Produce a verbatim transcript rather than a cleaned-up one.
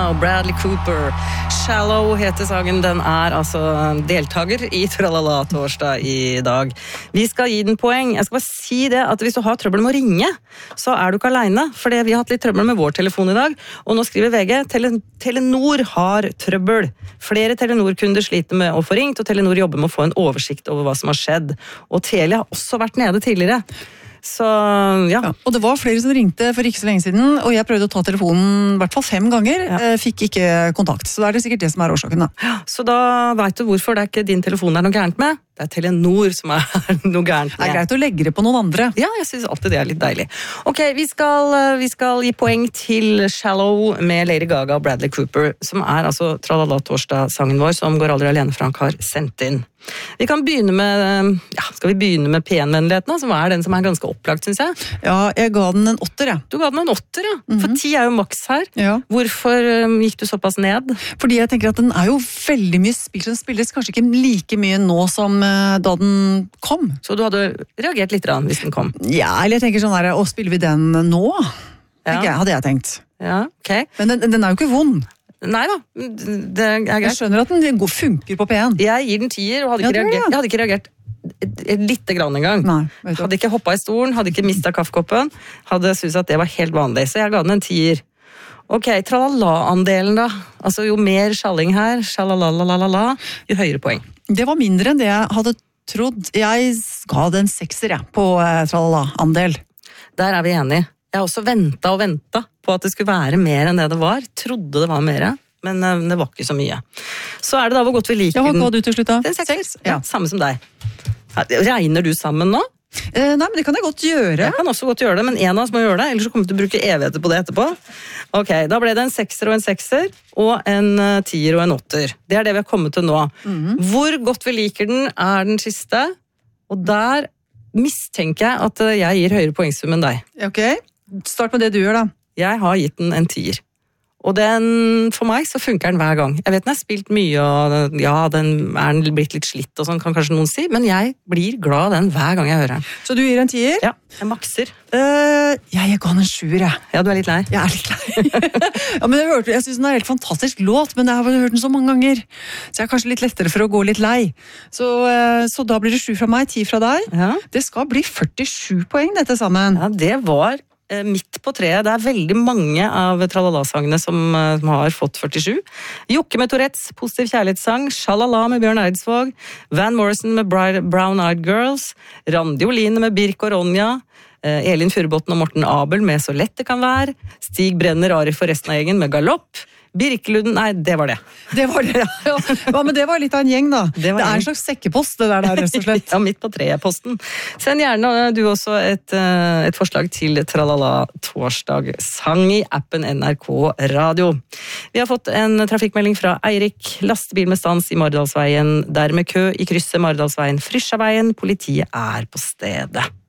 og Bradley Cooper. Shallow heter sangen. Den er altså deltager i Tralala torsdag i dag. Vi skal gi den poeng. Jeg skal bare si det at hvis du har trøbbel med å ringe, så er du ikke alene, fordi vi har hatt litt trøbbel med vår telefon i dag, og nå skriver V G, Tele Telenor har trøbbel. Flere Telenor-kunder sliter med å få ringt, og Telenor jobber med å få en oversikt over hva som har skjedd. Og Telia har også vært nede tidligere. Så, ja. Ja. Og det var flere som ringte for ikke så lenge siden, og jeg prøvde å ta telefonen i hvert fall fem ganger, Ja. fikk ikke kontakt. Så da er det sikkert det som er årsaken da. Så da vet du hvorfor det er ikke din telefon det er noe gærent med. Det er Telenor som er noe gærent med. Det er greit å legge det på noen andre. Ja, jeg synes alltid det er litt deilig. Ok, vi skal, vi skal gi poeng til Shallow med Lady Gaga og Bradley Cooper, som er altså Tralala torsdag-sangen vår, som Går aldri alene Frank har sendt inn. Vi kan begynne med, ja, skal vi begynne med penvennligheten, som er den som er ganske opplagt, synes jeg. Ja, jeg ga den en åtter, jeg. Du ga den en åtter, ja. For ti er jo maks her. Ja. Hvorfor um, gikk du såpass ned? Fordi jeg tenker at den er jo veldig mye spilt, den spilles kanskje ikke like mye nå som uh, da den kom. Så du hadde reagert litt rann hvis den kom? Ja, eller jeg tenker sånn her, å spiller vi den nå? Ja. Jeg, hadde jeg tenkt. Ja, ok. Men den, den er jo ikke vond. Nei da, det er greit. Jeg skjønner at den funker på P én. Jeg gir den tier, og hadde ikke, Ja, det er det. reagert, jeg hadde ikke reagert litt grann en gang. Nei, vet du. Hadde ikke hoppet i stolen, hadde ikke mistet kaffekoppen, hadde syntes at det var helt vanlig, så jeg ga den en tier. Ok, tralala-andelen da. Altså jo mer sjalling her, sjalalalalala, jo høyere poeng. Det var mindre enn det jeg hadde trodd. Jeg ga den sekser jeg, på uh, tralala-andel. Der er vi enige. Jeg har også ventet og ventet på at det skulle være mer enn det det var. Trodde det var mer, men uh, det var ikke så mye. Så er det da hvor godt vi liker Ja, hva den. ga du til slutt da? Den sekser. Ja. Ja, samme som deg. Regner du sammen nå? Eh, nei, men det kan jeg godt gjøre. Jeg kan også godt gjøre det, men en av oss må gjøre det, ellers så kommer vi til å bruke evigheter på det etterpå. Ok, da ble det en sekser og en sekser, og en uh, tier og en åtter. Det er det vi har kommet til nå. Mhm. Hvor godt vi liker den er den siste, og der mistenker jeg at uh, jeg gir høyere poengsum enn deg. Ok, start med det du gjør da. Jeg har gitt den en tier. Og den, for meg så funker den hver gang. Jeg vet den har spilt mye, og ja, den er blitt litt slitt og sånn, kan kanskje noen si, men jeg blir glad av den hver gang jeg hører den. Så du gir en tier? Ja, jeg makser. Eh, ja, jeg ga den en sjuer, jeg. Ja, du er litt lei. Jeg er litt lei. Ja, men jeg, hørte, jeg synes den er en helt fantastisk låt, men jeg har hørt den så mange ganger. Så jeg er kanskje litt lettere for å gå litt lei. Så, eh, så da blir det sju fra meg, ti fra deg. Ja. Det skal bli førtisju poeng dette sammen. Ja, det var eh, midt på treet. Det er veldig mange av Tralala-sangene som, eh, som har fått førtisju. Jokke med Tourettes, Positiv kjærlighetssang, Shalala med Bjørn Eidsvåg, Van Morrison med Bride, Brown Eyed Girls, Randi Oline med Birk og Ronja, eh, Elin Furubotn og Morten Abel med Så lett det kan være, Stig Brenner, Arif og resten av gjengen med Galopp, Birkeluden, nei, det var det. Det var det, ja. Ja, men det var litt av en gjeng da. Det Det, var er gjeng. en slags sekkepost, det der, der rett og slett. Ja, midt på treet-posten. Send gjerne eh, du også et, eh, et forslag til Tralala torsdag-sang i appen N R K Radio. Vi har fått en trafikkmelding fra Eirik. Lastebil med stans i Maridalsveien, dermed kø i krysset Maridalsveien, Frysjaveien. Politiet er på stedet.